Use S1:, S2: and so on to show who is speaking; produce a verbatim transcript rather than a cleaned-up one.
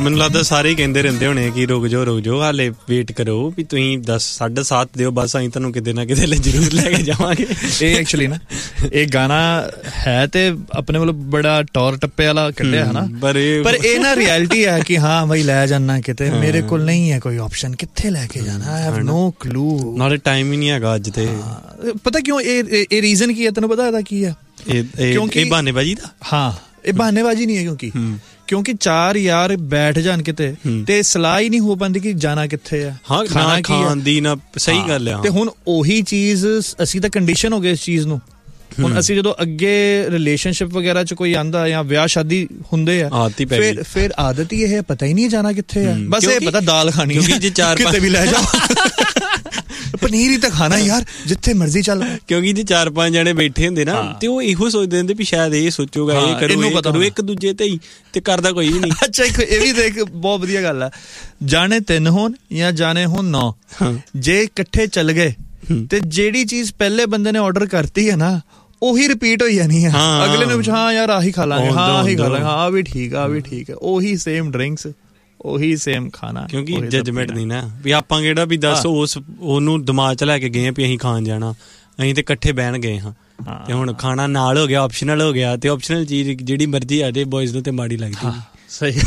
S1: ਮੈਨੂੰ ਲੱਗਦਾ ਸਾਰੇ ਹੀ ਕਹਿੰਦੇ ਰਹਿੰਦੇ ਹੋਣੇ ਕਿ ਰੁਕ ਜਾਓ ਰੁਕ ਜਾਓ ਹਾਲੇ ਵੇਟ ਕਰੋ ਵੀ ਤੁਸੀਂ ਦਸ ਸਾਢੇ ਸੱਤ ਦਿਓ ਬਸ ਅਸੀਂ ਤੁਹਾਨੂੰ ਕਿਤੇ ਨਾ ਕਿਤੇ ਜ਼ਰੂਰ ਲੈ ਕੇ ਜਾਵਾਂਗੇ।
S2: ਇਹ ਐਕਚੁਅਲੀ ਨਾ ਇਹ ਗਾਣਾ ਹੈ ਤੇ ਆਪਣੇ ਵੱਲੋਂ ਬੜਾ ਟੌਰ ਟੱਪੇ ਵਾਲਾ ਕੱਢਿਆ ਹੈ ਨਾ, ਪਰ ਇਹ ਨਾ ਰਿਐਲਿਟੀ ਹੈ ਕਿ ਹਾਂ ਬਈ ਲੈ ਜਾਣਾ ਕਿਤੇ, ਮੇਰੇ ਕੋਲ ਨਹੀਂ ਹੈ ਕੋਈ ਆਪਸ਼ਨ, ਕਿੱਥੇ ਲੈ ਕੇ ਜਾਣਾ, ਆਈ ਹੈਵ ਨੋ ਕਲੂ,
S1: ਨਾਲੇ ਟਾਈਮ ਹੀ ਨਹੀਂ ਹੈਗਾ ਅੱਜ ਤੇ।
S2: ਪਤਾ ਕਿਉਂ ਇਹ ਇਹ ਰੀਜ਼ਨ ਕੀ ਹੈ ਤੈਨੂੰ ਪਤਾ ਇਹਦਾ ਕੀ ਹੈ?
S1: ਕਿਉਂਕਿ ਇਹ ਬਹਾਨੇਬਾਜ਼ੀ ਦਾ।
S2: ਹਾਂ ਇਹ ਬਹਾਨੇਬਾਜ਼ੀ ਨਹੀਂ ਹੈ, ਕਿਉਂਕਿ ਕਿਉਂਕਿ ਚਾਰ ਯਾਰ ਬੈਠ ਜਾਣ ਕਿਤੇ ਤੇ ਸਲਾਹ ਹੀ ਨਹੀਂ ਹੋ ਪਾਉਂਦੀ ਕਿ ਜਾਣਾ ਕਿੱਥੇ ਆ,
S1: ਖਾਣਾ ਖਾਣ ਦੀ ਨਾ। ਸਹੀ ਗੱਲ ਆ।
S2: ਤੇ ਹੁਣ ਉਹੀ ਚੀਜ਼ ਅਸੀਂ ਤਾਂ ਕੰਡੀਸ਼ਨ ਹੋ ਗਏ ਇਸ ਚੀਜ਼ ਨੂੰ। ਹੁਣ ਅਸੀਂ ਜਦੋਂ ਅੱਗੇ ਰਿਲੇਸ਼ਨਸ਼ਿਪ ਵਗੈਰਾ ਚ ਕੋਈ ਆਂਦਾ ਜਾਂ ਵਿਆਹ ਸ਼ਾਦੀ ਹੁੰਦੇ ਆ ਫਿਰ ਫਿਰ ਆਦਤ ਹੀ ਇਹ ਪਤਾ ਹੀ ਨਹੀਂ ਜਾਣਾ ਕਿੱਥੇ ਆ, ਬਸ ਇਹ ਪਤਾ ਦਾਲ ਖਾਣੀ ਕਿਤੇ ਵੀ ਲੈ ਜਾਓ, ਪਨੀਰ ਹੀ ਤਾਂ ਖਾਣਾ ਯਾਰ ਜਿੱਥੇ ਮਰਜ਼ੀ ਚੱਲ।
S1: ਕਿਉਂਕਿ ਜੇ ਚਾਰ ਪੰਜ ਜਣੇ ਬੈਠੇ ਹੁੰਦੇ ਨਾ ਤੇ ਉਹ ਇਹੋ ਸੋਚਦੇ ਹੁੰਦੇ ਵੀ ਸ਼ਾਇਦ ਇਹ ਸੋਚੂਗਾ ਇਹ ਕਰੂ ਇੱਕ ਦੂਜੇ ਤੇ ਹੀ, ਤੇ ਕਰਦਾ ਕੋਈ ਵੀ ਨਹੀਂ।
S2: ਅੱਛਾ ਇਹ ਵੀ ਦੇਖ ਬਹੁਤ ਵਧੀਆ ਗੱਲ ਆ, ਜਾਣੇ ਤਿੰਨ ਹੋਣ ਜਾਂ ਜਾਣੇ ਹੋਣ ਨੌ, ਜੇ ਇਕੱਠੇ ਚੱਲ ਗਏ ਤੇ ਜਿਹੜੀ ਚੀਜ਼ ਪਹਿਲੇ ਬੰਦੇ ਨੇ ਆਰਡਰ ਕਰਤੀ ਹੈ ਨਾ ਉਹੀ ਰਿਪੀਟ ਹੋਈ ਜਾਣੀ ਆ, ਅਗਲੇ ਨੇ ਪੁੱਛਿਆ ਹਾਂ ਯਾਰ ਆਹੀ ਖਾ ਲਾਂਗੇ, ਹਾਂ ਆਹੀ ਖਾ ਲਾਂਗੇ, ਹਾਂ ਵੀ ਠੀਕ ਆ ਵੀ ਠੀਕ ਹੈ, ਉਹੀ ਸੇਮ ਡਰਿੰਕਸ ਉਹੀ ਸੇਮ ਖਾਣਾ।
S1: ਕਿਉਂਕਿ ਜਜਮੈਂਟ ਨਹੀਂ ਨਾ ਵੀ ਆਪਾਂ ਕਿਹੜਾ ਵੀ ਦੱਸ ਉਸ ਉਹਨੂੰ ਦਿਮਾਗ ਚ ਲੈ ਕੇ ਗਏ ਵੀ ਅਸੀਂ ਖਾਣ ਜਾਣਾ, ਅਸੀਂ ਤੇ ਇਕੱਠੇ ਬਹਿਣ ਗਏ ਹਾਂ ਤੇ ਹੁਣ ਖਾਣਾ ਨਾਲ ਹੋ ਗਿਆ, ਆਪਸ਼ਨਲ ਹੋ ਗਿਆ, ਤੇ ਆਪਸ਼ਨਲ ਚੀਜ਼ ਜਿਹੜੀ ਮਰਜ਼ੀ ਆ ਜੇ ਬॉयਜ਼ ਨੂੰ ਤੇ ਮਾੜੀ ਲੱਗਦੀ।
S2: ਸਹੀ।